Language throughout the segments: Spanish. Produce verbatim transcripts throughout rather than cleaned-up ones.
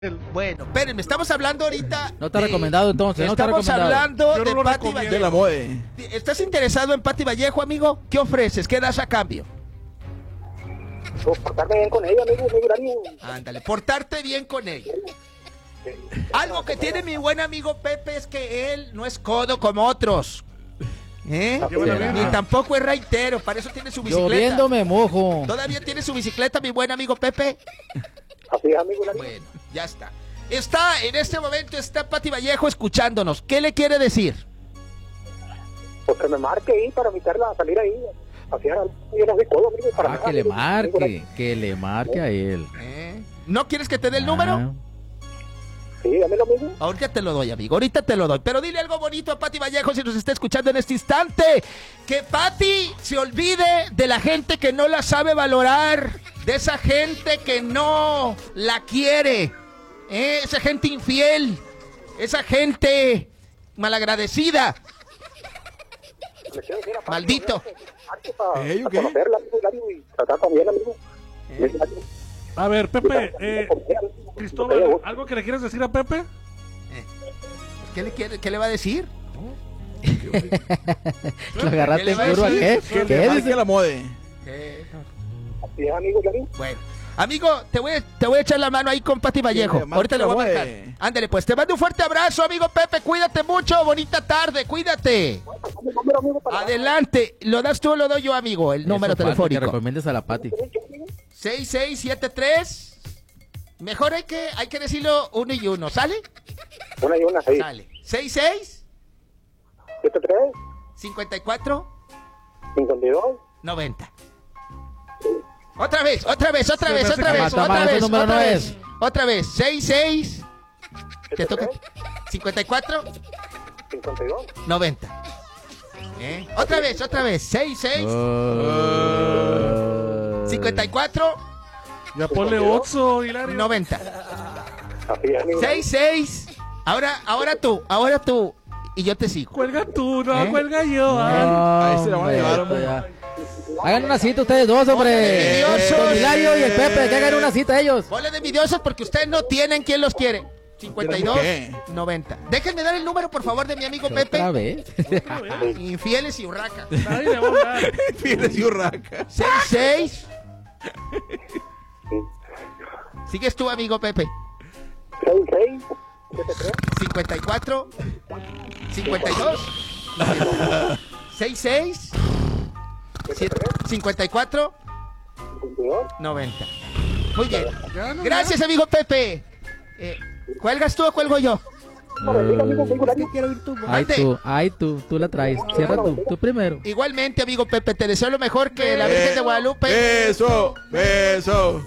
Bueno, espérenme, estamos hablando ahorita. No está de... recomendado entonces, no está Estamos recomendado. hablando Yo de no lo Pati recomiendo. Vallejo. De la mode. ¿Estás interesado en Pati Vallejo, amigo? ¿Qué ofreces? ¿Qué das a cambio? Pues portarme bien con ella, amigo, amigo Darío. Ándale, portarte bien con ella. Algo que tiene mi buen amigo Pepe es que él no es codo como otros. ¿Eh? Será. Ni tampoco es raitero, para eso tiene su bicicleta. Lloviendo me mojo. ¿Todavía tiene su bicicleta, mi buen amigo Pepe? Así es, amigo Darío. Bueno, ya está. Está, en este momento está Pati Vallejo escuchándonos. ¿Qué le quiere decir? Pues que me marque ahí para invitarla a salir ahí. Así era, yo no soy codo, amigo. Para Ah, nada, que le amigo. marque, que le marque a él. ¿Eh? ¿No quieres que te dé el número? Ah. Sí, dame lo mismo. Ahorita te lo doy, amigo, ahorita te lo doy. Pero dile algo bonito a Pati Vallejo si nos está escuchando en este instante. Que Pati se olvide de la gente que no la sabe valorar, de esa gente que no la quiere, ¿eh? Esa gente infiel, esa gente malagradecida. Le quiero decir a Pati, Maldito. amigo, que marque para, ¿Eh, yo para qué? conocerla, amigo Darío, y tratar también, amigo. A ver, Pepe, eh, Cristóbal, ¿algo que le quieres decir a Pepe? ¿Qué le, quiere, qué le va a decir? ¿Lo agarraste ¿Qué en le va a curva? decir? ¿Qué? Que ¿Qué le marque dice? la mode. Así es, amigo Darío. Bueno, amigo, te voy, a, te voy a echar la mano ahí con Pati Vallejo. marque Ahorita le la voy a mode. marcar. Ándale, pues te mando un fuerte abrazo, amigo Pepe. Cuídate mucho, bonita tarde, cuídate. Dame el número, amigo, para Adelante, ¿lo das tú o lo doy yo, amigo? El número Eso falta, telefónico. Que recomiendes a la Pati. seis seis siete tres. Mejor hay que, hay que decirlo uno y uno, ¿sale? Una y una, seis. Sale. seis seis Siete, tres, cincuenta y cuatro cincuenta y dos. noventa. Otra vez, otra vez, otra Se me vez, hace otra que vez, mata otra mal, ese vez, número otra no vez. es. Otra vez, seis seis. ¿Te Siete, toca? tres, cincuenta y cuatro cincuenta y dos. noventa. ¿Eh? Otra vez, otra vez. seis seis Oh. cincuenta y cuatro Ya ponle Oxo, Hilario. noventa. Así es, amigo. seis seis. Ahora, ahora tú, ahora tú. Y yo te sigo. Cuelga tú, no, ¿Eh? cuelga yo. ay. Ahí se la van a Hombre, llevar, esto hombre. ya. Hagan una cita ustedes dos, hombre. Órale, Don don Hilario y el Pepe, que hagan una cita ellos. Bola de envidiosos porque ustedes no tienen quien los quiere. cincuenta y dos ¿Qué? noventa. Déjenme dar el número, por favor, de mi amigo Otra Pepe. vez. Infieles y urraca. Nadie le va a hablar. Fieles y urraca. seis seis. Sigues tú, amigo Pepe. seis, seis, siete, tres, cincuenta y cuatro cincuenta y dos seis seis cincuenta y cuatro cincuenta y dos. noventa. Muy bien. Ya no, Gracias, amigo Pepe. Eh, ¿Cuelgas tú o cuelgo yo? Amigo, amigo, amigo Darío. Ay Mande. tú, ay tú, tú la traes. Cierra tú, tú primero. Igualmente, amigo Pepe, te deseo lo mejor que la Virgen de Guadalupe. Beso, beso.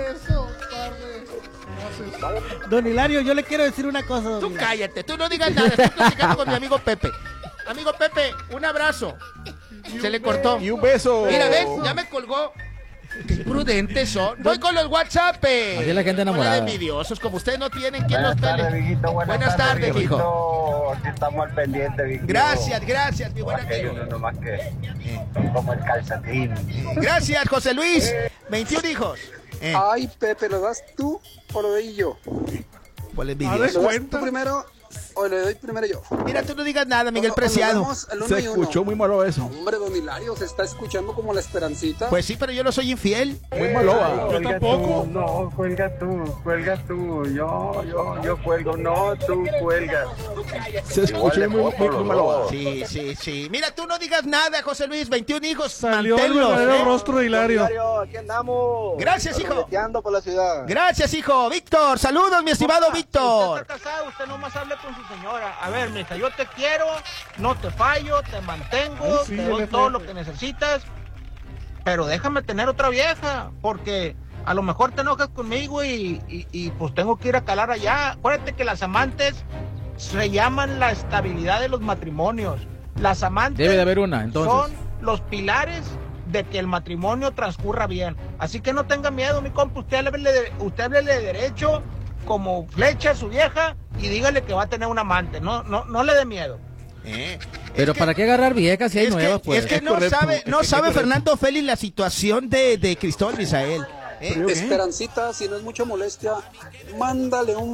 Don Hilario, yo le quiero decir una cosa. don Tú Hilario. cállate, tú no digas nada. Estoy platicando con mi amigo Pepe. Amigo Pepe, un abrazo. Se le cortó. Y un beso. Mira, ves, ya me colgó. Qué prudentes son. Voy con los WhatsApp. Así es la gente enamorada. Bola de envidiosos, como ustedes no tienen quien los Buenas tardes, pele. viejito. Buenas, Buenas tardes, tardes, hijo. viejito. Aquí estamos al pendiente, viejito. Gracias, gracias, mi buen Aquí hay amigo. uno nomás que como el calcetín. Gracias, José Luis. veintiún hijos. Eh, Ay, Pepe, ¿lo das tú o lo doy yo? bola de Haz de envidiosos. ¿Lo das cuenta. tú primero o le doy primero yo? Mira, tú no digas nada, Miguel O- o Preciado. nos vemos al uno Se y uno. escuchó muy malo eso. Hombre, don Hilario, se está escuchando como la esperancita. Pues sí, pero yo no soy infiel. Muy malo. Yo tampoco. No, cuelga tú, cuelga tú. Yo, yo, yo cuelgo. No, tú cuelgas. Se escuchó Igual muy, le muy, cojo muy los malo. dos. Sí, sí, sí. Mira, tú no digas nada, José Luis. veintiún hijos, Salió el manténlos, verdadero ¿eh? rostro de Hilario. aquí andamos. Gracias, hijo. Correteando por la ciudad. Gracias, hijo. Víctor, saludos, mi estimado Víctor. Usted está casado, usted nomás hable con su señora. A ver, mija, yo te quiero, no te fallo, te mantengo, Ay, sí, te él doy es todo feo. lo que necesitas, pero déjame tener otra vieja, porque a lo mejor te enojas conmigo y, y, y, pues tengo que ir a calar allá. Acuérdate que las amantes se llaman la estabilidad de los matrimonios. Las amantes Debe de haber una, entonces. son los pilares de que el matrimonio transcurra bien. Así que no tenga miedo, mi compa, usted háblele de, usted háblele de derecho como flecha a su vieja y dígale que va a tener un amante. No, no, no le dé miedo. Eh, Pero es que- ¿para qué agarrar viejas si hay es nuevas, que, pues? es que Es no correcto, sabe, es no que- sabe es correcto. Fernando Félix la situación de, de Cristóbal Misael. ¿Eh? ¿Pero yo qué? Esperancita, si no es mucha molestia, mándale un